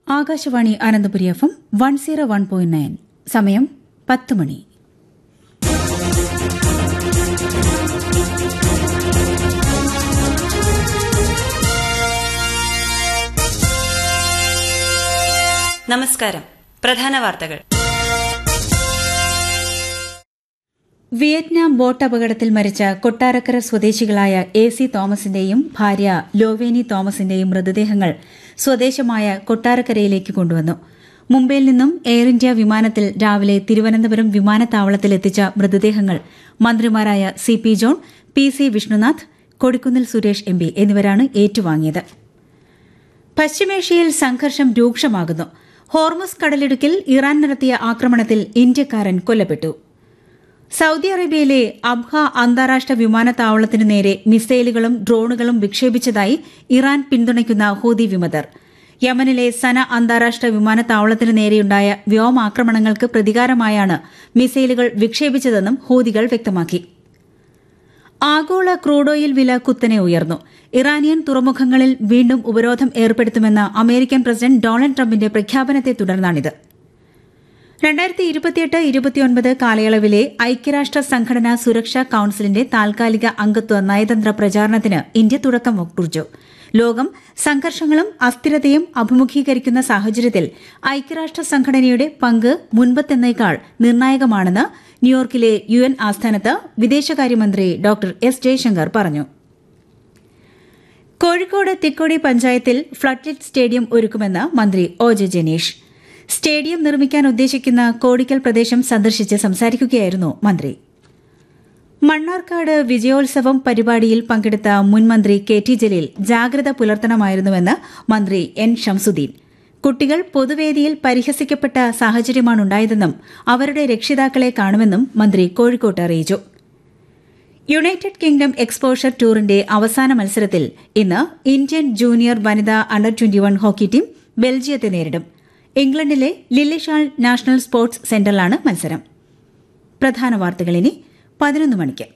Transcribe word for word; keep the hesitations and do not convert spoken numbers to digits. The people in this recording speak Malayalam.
Akashvani Ananthapuri F M one zero one point nine. സമയം പത്ത് മണി. നമസ്കാരം. പ്രധാന വാർത്തകൾ. വിയറ്റ്നാം ബോട്ട് അപകടത്തിൽ മരിച്ച കൊട്ടാരക്കര സ്വദേശികളായ എ സി തോമസിന്റെയും ഭാര്യ ലോവേനി തോമസിന്റെയും മൃതദേഹങ്ങൾ സ്വദേശമായ കൊട്ടാരക്കരയിലേക്ക് കൊണ്ടുവന്നു. മുംബൈയിൽ നിന്നും എയർ ഇന്ത്യ വിമാനത്തിൽ രാവിലെ തിരുവനന്തപുരം വിമാനത്താവളത്തിലെത്തിച്ച മൃതദേഹങ്ങൾ മന്ത്രിമാരായ C P John, P C Vishnunath, Kodikunnil Suresh M P എന്നിവരാണ് ഏറ്റുവാങ്ങിയത്. പശ്ചിമേഷ്യയിൽ സംഘർഷം രൂക്ഷമാകുന്നു. ഹോർമുസ് കടലിടുക്കിൽ ഇറാൻ നടത്തിയ ആക്രമണത്തിൽ ഇന്ത്യക്കാരൻ കൊല്ലപ്പെട്ടു. സൌദി അറേബ്യയിലെ അബ്ഹ അന്താരാഷ്ട്ര വിമാനത്താവളത്തിനു നേരെ മിസൈലുകളും ഡ്രോണുകളും വിക്ഷേപിച്ചതായി ഇറാൻ പിന്തുണയ്ക്കുന്ന ഹൂതി വിമതർ. യമനിലെ സന അന്താരാഷ്ട്ര വിമാനത്താവളത്തിനു നേരെയുണ്ടായ വ്യോമാക്രമണങ്ങൾക്ക് പ്രതികാരമായാണ് മിസൈലുകൾ വിക്ഷേപിച്ചതെന്നും ഹൂതികൾ വ്യക്തമാക്കി. ആഗോള ക്രൂഡ് ഓയിൽ വില കുത്തനെ ഉയർന്നു. ഇറാനിയൻ തുറമുഖങ്ങളിൽ വീണ്ടും ഉപരോധം ഏർപ്പെടുത്തുമെന്ന അമേരിക്കൻ പ്രസിഡന്റ് ഡൊണാൾഡ് ട്രംപിന്റെ പ്രഖ്യാപനത്തെ തുടർന്നാണിത്. രണ്ടായിരത്തി ഇരുപത്തിയെട്ട് ഇരുപത്തിയൊൻപത് കാലയളവിലെ ഐക്യരാഷ്ട്ര സംഘടനാ സുരക്ഷാ കൌൺസിലിന്റെ താൽക്കാലിക അംഗത്വ നയതന്ത്ര പ്രചാരണത്തിന് ഇന്ത്യ തുടക്കം കുറിച്ചു. ലോകം സംഘർഷങ്ങളും അസ്ഥിരതയും അഭിമുഖീകരിക്കുന്ന സാഹചര്യത്തിൽ ഐക്യരാഷ്ട്ര സംഘടനയുടെ പങ്ക് മുൻപത്തെന്നേക്കാൾ നിർണായകമാണെന്ന് ന്യൂയോർക്കിലെ യു എൻ ആസ്ഥാനത്ത് വിദേശകാര്യമന്ത്രി ഡോക്ടർ എസ് ജയശങ്കർ പറഞ്ഞു. കോഴിക്കോട് തിക്കോടി പഞ്ചായത്തിൽ ഫ്ളഡ്ലിറ്റ് സ്റ്റേഡിയം ഒരുക്കുമെന്ന് മന്ത്രി ഒ ജെ ജനീഷ്. സ്റ്റേഡിയം നിർമ്മിക്കാൻ ഉദ്ദേശിക്കുന്ന കോടിക്കൽ പ്രദേശം സന്ദർശിച്ച് സംസാരിക്കുകയായിരുന്നു മന്ത്രി. മണ്ണാർക്കാട് വിജയോത്സവം പരിപാടിയിൽ പങ്കെടുത്ത മുൻമന്ത്രി കെ ടി ജലീൽ ജാഗ്രത പുലർത്തണമായിരുന്നുവെന്ന് മന്ത്രി എൻ ഷംസുദ്ദീൻ. കുട്ടികൾ പൊതുവേദിയിൽ പരിഹസിക്കപ്പെട്ട സാഹചര്യമാണുണ്ടായതെന്നും അവരുടെ രക്ഷിതാക്കളെ കാണുമെന്നും മന്ത്രി കോഴിക്കോട്ട് അറിയിച്ചു. യുണൈറ്റഡ് കിങ്ഡം എക്സ്പോഷർ ടൂറിന്റെ അവസാന മത്സരത്തിൽ ഇന്ന് ഇന്ത്യൻ ജൂനിയർ വനിതാ under twenty one hockey team ബെൽജിയത്തെ നേരിടും. ഇംഗ്ലണ്ടിലെ ലില്ലിഷാൾ നാഷണൽ സ്പോർട്സ് സെന്ററിലാണ് മത്സരം. പ്രധാന വാർത്തകൾ ഇനി പതിനൊന്ന് മണിക്ക്.